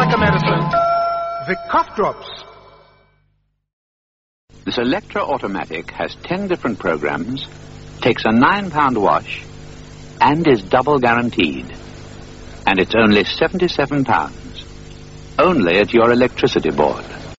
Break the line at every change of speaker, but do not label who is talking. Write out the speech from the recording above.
like a medicine. Vic Cough Drops.
This Electra Automatic has 10 different programs, takes a £9 wash, and is double guaranteed. And it's only £77. Only at your electricity board.